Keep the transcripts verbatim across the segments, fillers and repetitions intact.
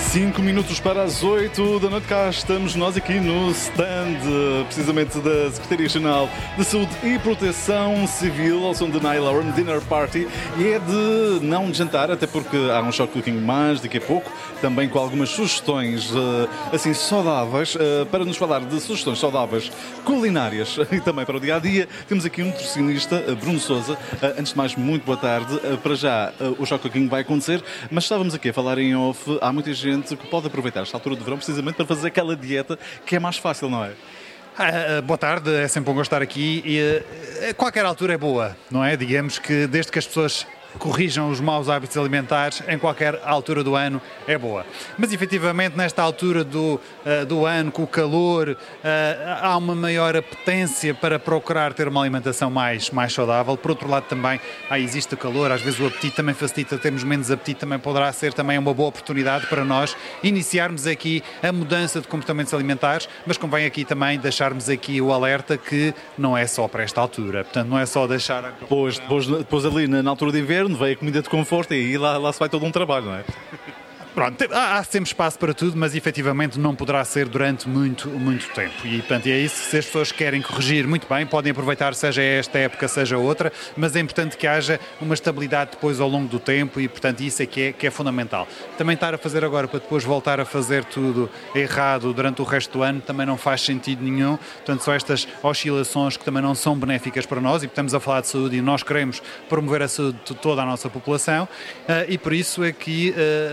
Cinco minutos para as oito da noite, cá estamos nós aqui no stand, precisamente da Secretaria-Geral de Saúde e Proteção Civil, ao som de Niall Horan, Dinner Party, e é de não jantar, até porque há um short cooking mais daqui a pouco, também com algumas sugestões assim saudáveis, para nos falar de sugestões saudáveis culinárias e também para o dia-a-dia. Temos aqui um nutricionista, Bruno Sousa. Antes de mais, muito boa tarde. Para já, o short cooking vai acontecer, mas estávamos aqui a falar em off, há muita gente que pode aproveitar esta altura de verão precisamente para fazer aquela dieta que é mais fácil, não é? Ah, boa tarde, é sempre um gosto estar aqui e a qualquer altura é boa, não é? Digamos que desde que as pessoas corrijam os maus hábitos alimentares, em qualquer altura do ano é boa. Mas efetivamente nesta altura do, uh, do ano, com o calor, uh, há uma maior apetência para procurar ter uma alimentação mais, mais saudável. Por outro lado também, ah, existe o calor, às vezes o apetite também facilita, termos menos apetite, também poderá ser também uma boa oportunidade para nós iniciarmos aqui a mudança de comportamentos alimentares, mas convém aqui também deixarmos aqui o alerta que não é só para esta altura, portanto não é só deixar... A... Depois, depois, depois ali na, na altura de inverno veio a comida de conforto e aí lá, lá se vai todo um trabalho, não é? Pronto, há, há sempre espaço para tudo, mas efetivamente não poderá ser durante muito, muito tempo. E, portanto, é isso. Se as pessoas querem corrigir, muito bem, podem aproveitar, seja esta época, seja outra, mas é importante que haja uma estabilidade depois ao longo do tempo e, portanto, isso é que é, que é fundamental. Também estar a fazer agora para depois voltar a fazer tudo errado durante o resto do ano também não faz sentido nenhum. Portanto, são estas oscilações que também não são benéficas para nós e estamos a falar de saúde e nós queremos promover a saúde de toda a nossa população e por isso é que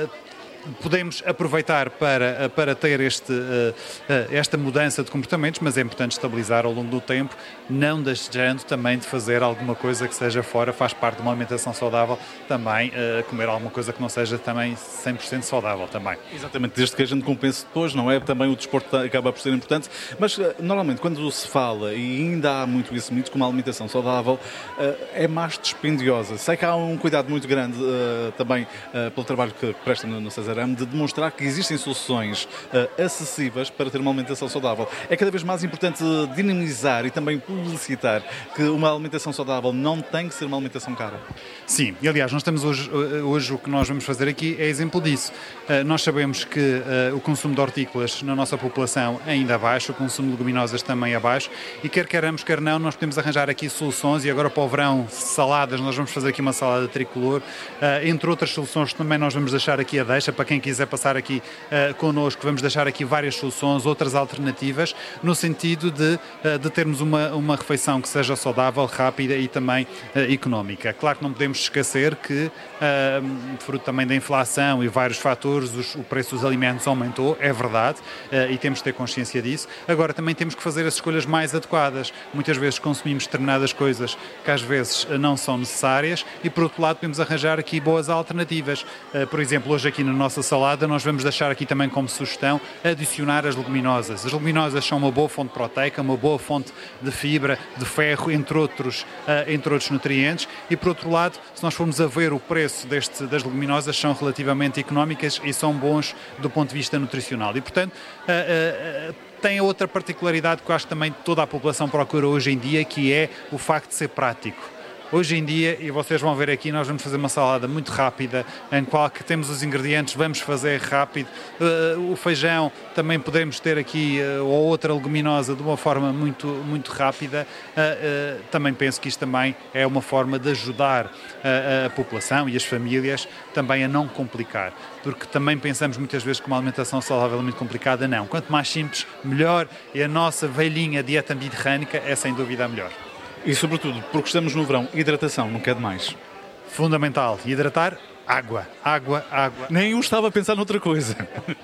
podemos aproveitar para, para ter este, esta mudança de comportamentos, mas é importante estabilizar ao longo do tempo, não deixando também de fazer alguma coisa que seja fora, faz parte de uma alimentação saudável, também comer alguma coisa que não seja também cem por cento saudável também. Exatamente, desde que a gente compense depois, não é? Também o desporto acaba por ser importante, mas normalmente quando se fala, e ainda há muito isso, muito como a alimentação saudável, é mais dispendiosa. Sei que há um cuidado muito grande também pelo trabalho que presta no César, de demonstrar que existem soluções uh, acessíveis para ter uma alimentação saudável. É cada vez mais importante dinamizar e também publicitar que uma alimentação saudável não tem que ser uma alimentação cara. Sim, e aliás, nós estamos hoje, hoje o que nós vamos fazer aqui é exemplo disso. Uh, nós sabemos que uh, o consumo de hortícolas na nossa população é ainda abaixo, o consumo de leguminosas também abaixo, e quer queiramos, quer não, nós podemos arranjar aqui soluções, e agora para o verão, saladas, nós vamos fazer aqui uma salada tricolor, uh, entre outras soluções também nós vamos deixar aqui a deixa, para quem quiser passar aqui uh, connosco, vamos deixar aqui várias soluções, outras alternativas, no sentido de, uh, de termos uma, uma refeição que seja saudável, rápida e também uh, económica. Claro que não podemos esquecer que, uh, fruto também da inflação e vários fatores, os, o preço dos alimentos aumentou, é verdade, uh, e temos de ter consciência disso. Agora, também temos que fazer as escolhas mais adequadas. Muitas vezes consumimos determinadas coisas que às vezes não são necessárias e, por outro lado, podemos arranjar aqui boas alternativas. Uh, por exemplo, hoje aqui na nossa salada, nós vamos deixar aqui também como sugestão adicionar as leguminosas. As leguminosas são uma boa fonte proteica, uma boa fonte de fibra, de ferro, entre outros, uh, entre outros nutrientes. E, por outro lado, se nós formos a ver o preço deste, das leguminosas, são relativamente económicas e são bons do ponto de vista nutricional. E, portanto, uh, uh, tem outra particularidade que eu acho que também toda a população procura hoje em dia, que é o facto de ser prático. Hoje em dia, e vocês vão ver aqui, nós vamos fazer uma salada muito rápida, em qual que temos os ingredientes, vamos fazer rápido. Uh, o feijão também podemos ter aqui, uh, ou outra leguminosa, de uma forma muito, muito rápida. Uh, uh, também penso que isto também é uma forma de ajudar uh, a população e as famílias também a não complicar. Porque também pensamos muitas vezes que uma alimentação saudável é muito complicada. Não. Quanto mais simples, melhor. E a nossa velhinha dieta mediterrânica é sem dúvida a melhor. E sobretudo, porque estamos no verão, hidratação, não quer demais. Fundamental. Hidratar, água, água, água. Nem eu estava a pensar noutra coisa.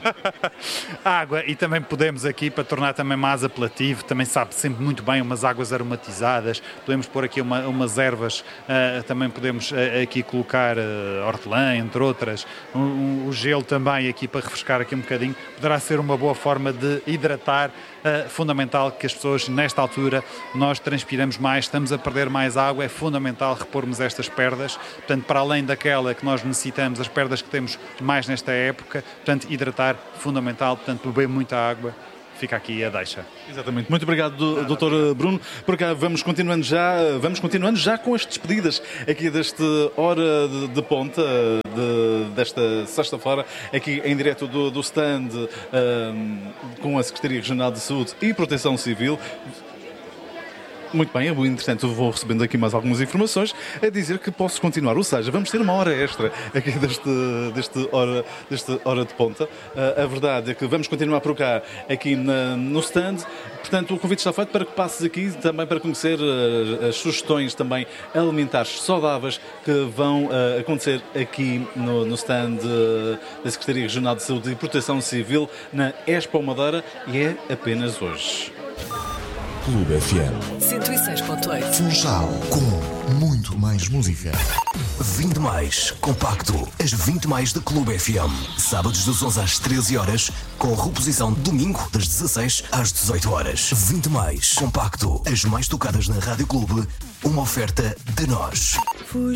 Água, e também podemos aqui, para tornar também mais apelativo, também sabe sempre muito bem, umas águas aromatizadas, podemos pôr aqui uma, umas ervas, uh, também podemos uh, aqui colocar uh, hortelã, entre outras, o um, um gelo também aqui para refrescar aqui um bocadinho, poderá ser uma boa forma de hidratar. Uh, fundamental que as pessoas, nesta altura, nós transpiramos mais, estamos a perder mais água, é fundamental repormos estas perdas, portanto, para além daquela que nós necessitamos, as perdas que temos mais nesta época, portanto, hidratar, fundamental, portanto, beber muita água fica aqui a deixa. Exatamente. Muito obrigado, doutor Bruno. Por cá vamos continuando já, vamos continuando já com as despedidas aqui desta hora de, de ponta, de, desta sexta-feira, aqui em direto do, do stand um, com a Secretaria Regional de Saúde e Proteção Civil. Muito bem, entretanto vou recebendo aqui mais algumas informações a dizer que posso continuar, ou seja, vamos ter uma hora extra aqui deste, deste, hora, deste hora de ponta. Uh, a verdade é que vamos continuar por cá aqui na, no stand, portanto o convite está feito para que passes aqui também para conhecer uh, as sugestões também alimentares saudáveis que vão uh, acontecer aqui no, no stand uh, da Secretaria Regional de Saúde e Proteção Civil na Expo Madeira, e é apenas hoje. Clube F M cento e seis ponto oito. Funchal, com muito mais música. vinte mais compacto, as vinte mais da Clube F M. Sábados das onze às treze horas, com reposição domingo das dezasseis às dezoito horas. vinte mais compacto, as mais tocadas na Rádio Clube, uma oferta de nós.